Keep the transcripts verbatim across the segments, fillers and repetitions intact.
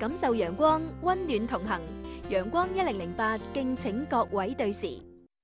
感受陽光，溫暖同行。陽光一零零八，敬請各位對時。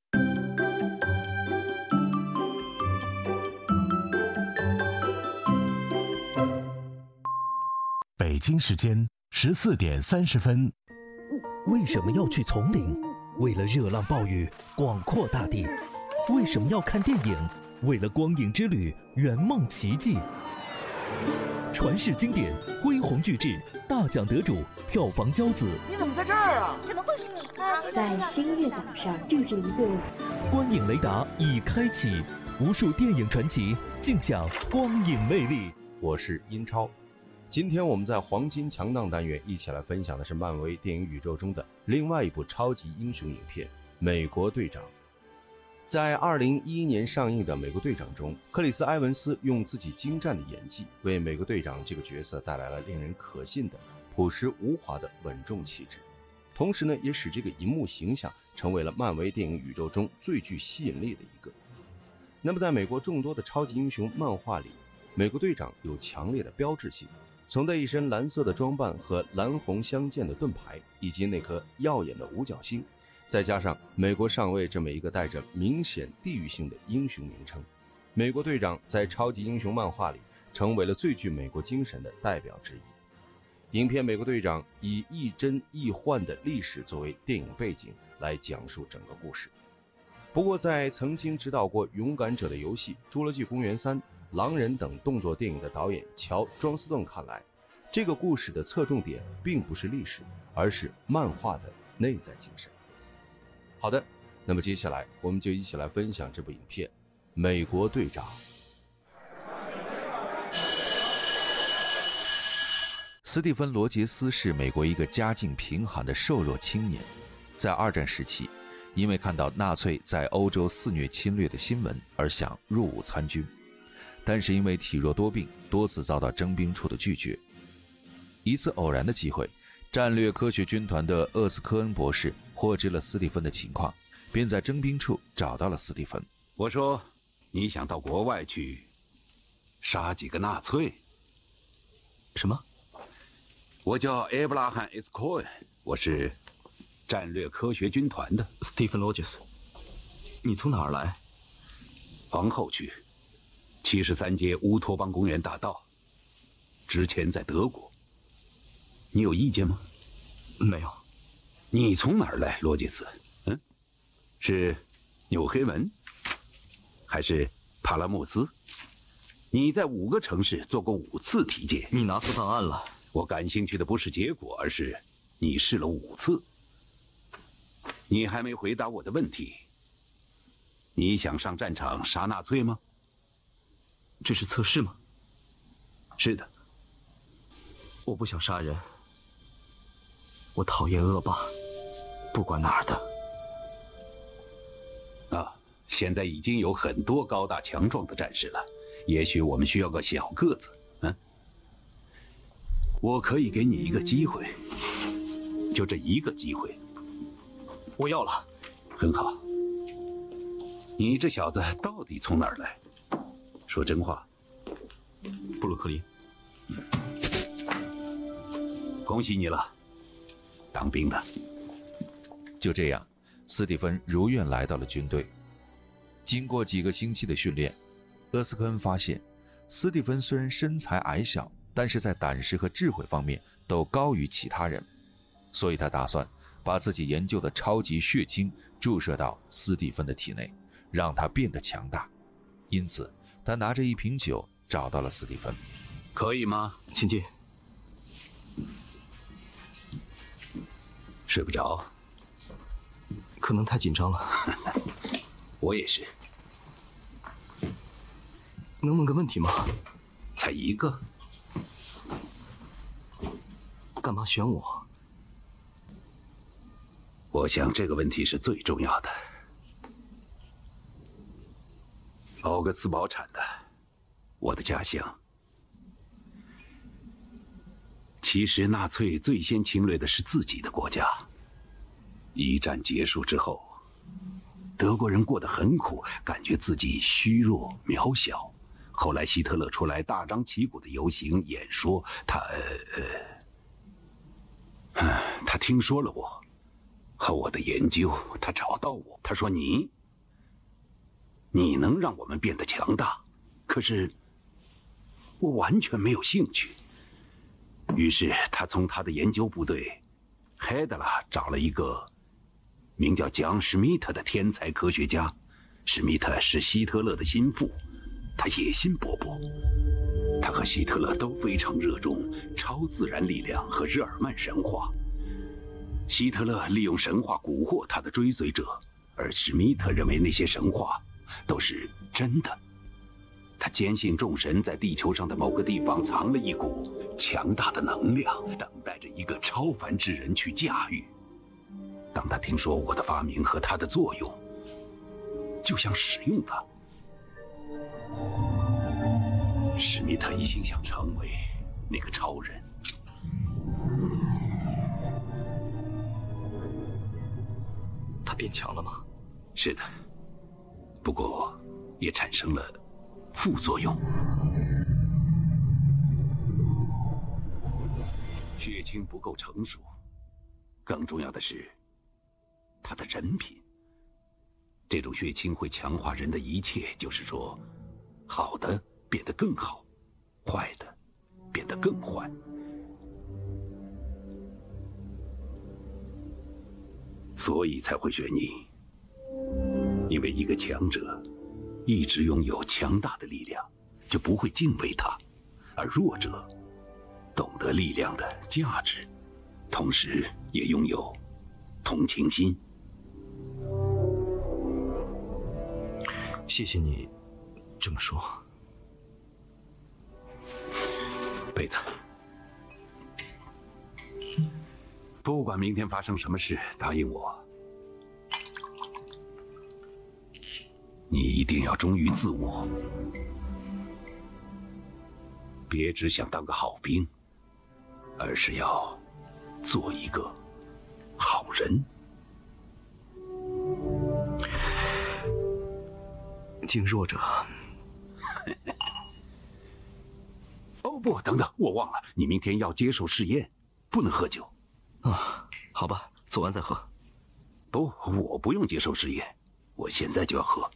北京时间十四点三十分。 为什么要去丛林？为了热浪暴雨，广阔大地。为什么要看电影？为了光影之旅，圆梦奇迹。传世经典，恢宏巨制，大奖得主，票房骄子。 你怎么在这儿啊？ 怎么会是你？ 在星月岛上住着一对。 观影雷达已开启，无数电影传奇，尽享光影魅力。 我是英超。今天我们在黄金强档单元一起来分享的是漫威电影宇宙中的另外一部超级英雄影片《美国队长》。在二零一一年上映的《美国队长》中，克里斯·埃文斯用自己精湛的演技为美国队长这个角色带来了令人可信的朴实无华的稳重气质，同时呢，也使这个银幕形象成为了漫威电影宇宙中最具吸引力的一个。那么在美国众多的超级英雄漫画里，美国队长有强烈的标志性，从他一身蓝色的装扮和蓝红相间的盾牌，以及那颗耀眼的五角星，再加上美国上尉这么一个带着明显地域性的英雄名称，美国队长在超级英雄漫画里成为了最具美国精神的代表之一。影片《美国队长》以亦真亦幻的历史作为电影背景来讲述整个故事。不过在曾经指导过《勇敢者的游戏》《侏罗纪公园三》《狼人》等动作电影的导演乔·庄斯顿看来，这个故事的侧重点并不是历史，而是漫画的内在精神。好的，那么接下来我们就一起来分享这部影片《美国队长》。斯蒂芬·罗杰斯是美国一个家境贫寒的瘦弱青年，在二战时期，因为看到纳粹在欧洲肆虐侵略的新闻而想入伍参军，但是因为体弱多病，多次遭到征兵处的拒绝。一次偶然的机会，战略科学军团的厄斯科恩博士获知了斯蒂芬的情况，便在征兵处找到了斯蒂芬。 我说，你想到国外去杀几个纳粹？ 什么？ 我叫埃布拉罕·埃斯科恩，我是战略科学军团的。 斯蒂芬·罗杰斯，你从哪儿来？ 皇后区七十三街乌托邦公园大道，之前在德国。你有意见吗？ 没有。 你从哪儿来，罗杰斯？嗯，是纽黑文，还是帕拉莫斯？你在五个城市做过五次体检。 你拿错档案了。 我感兴趣的不是结果，而是你试了五次。你还没回答我的问题。你想上战场杀纳粹吗？ 这是测试吗？ 是的。 我不想杀人。我讨厌恶霸，不管哪儿的。 啊，现在已经有很多高大强壮的战士了，也许我们需要个小个子。嗯，我可以给你一个机会，就这一个机会。 我要了。 很好。你这小子到底从哪儿来？说真话。 布鲁克林。 恭喜你了，当兵的。 就这样，斯蒂芬如愿来到了军队。经过几个星期的训练，厄斯科恩发现，斯蒂芬虽然身材矮小，但是在胆识和智慧方面都高于其他人，所以他打算把自己研究的超级血清注射到斯蒂芬的体内，让他变得强大。因此，他拿着一瓶酒找到了斯蒂芬。 可以吗？ 请进。 睡不着？ 可能太紧张了。 我也是。 能问个问题吗？ 才一个。 干嘛选我？ 我想这个问题是最重要的。奥格斯堡产的，我的家乡。其实纳粹最先侵略的是自己的国家。一战结束之后，德国人过得很苦，感觉自己虚弱渺小。后来希特勒出来大张旗鼓的游行演说，他呃他听说了我和我的研究，他找到我，他说你，你能让我们变得强大，可是我完全没有兴趣。于是他从他的研究部队海德拉找了一个名叫蒋·史密特的天才科学家。史密特是希特勒的心腹，他野心勃勃，他和希特勒都非常热衷超自然力量和日耳曼神话。希特勒利用神话蛊惑他的追随者，而史密特认为那些神话都是真的。他坚信众神在地球上的某个地方藏了一股强大的能量，等待着一个超凡之人去驾驭。当他听说我的发明和它的作用，就想使用它。史密特一心想成为那个超人。 他变强了吗？ 是的，不过也产生了副作用。血清不够成熟，更重要的是他的人品。这种血清会强化人的一切，就是说，好的变得更好，坏的变得更坏。所以才会选你，因为一个强者一直拥有强大的力量，就不会敬畏他，而弱者懂得力量的价值，同时也拥有同情心。 谢谢你这么说。 贝子，不管明天发生什么事，答应我，你一定要忠于自我，别只想当个好兵，而是要做一个好人。 敬弱者。 哦不，等等，我忘了，你明天要接受试验，不能喝酒。 啊，好吧，做完再喝。 不，我不用接受试验，我现在就要喝。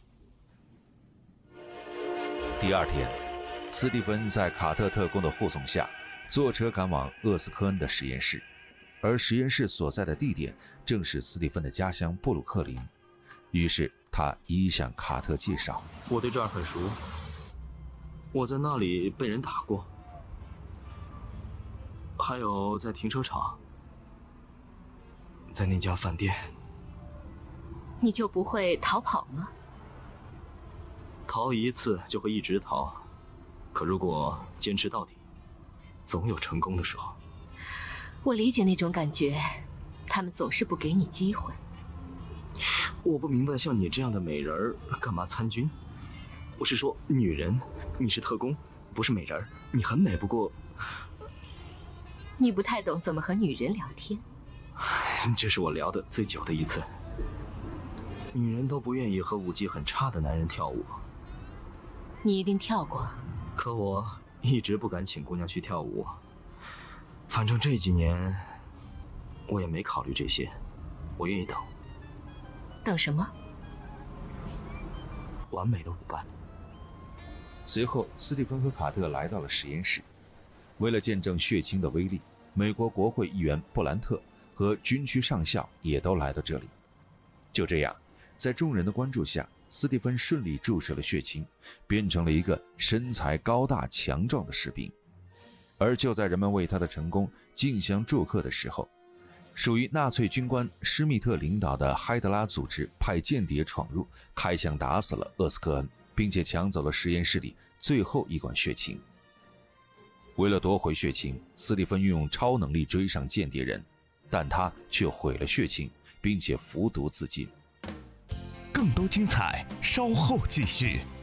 第二天，斯蒂芬在卡特特工的护送下，坐车赶往厄斯科恩的实验室，而实验室所在的地点正是斯蒂芬的家乡布鲁克林。于是他一一向卡特介绍： 我对这儿很熟，我在那里被人打过，还有在停车场，在那家饭店。 你就不会逃跑吗？ 逃一次就会一直逃，可如果坚持到底，总有成功的时候。 我理解那种感觉，他们总是不给你机会。 我不明白像你这样的美人儿干嘛参军？我是说女人，你是特工，不是美人儿，你很美，不过你不太懂怎么和女人聊天。 这是我聊的最久的一次。女人都不愿意和武技很差的男人跳舞。 你一定跳过。 可我一直不敢请姑娘去跳舞。反正这几年我也没考虑这些，我愿意等。 等什么？ 完美的舞伴。 随后，斯蒂芬和卡特来到了实验室。为了见证血清的威力，美国国会议员布兰特和军区上校也都来到这里。就这样，在众人的关注下，斯蒂芬顺利注射了血清，变成了一个身材高大强壮的士兵。而就在人们为他的成功竞相祝贺的时候，属于纳粹军官施密特领导的海德拉组织派间谍闯入，开枪打死了厄斯科恩，并且抢走了实验室里最后一管血清。为了夺回血清，斯蒂芬运用超能力追上间谍人，但他却毁了血清，并且服毒自尽。 更多精彩稍后继续。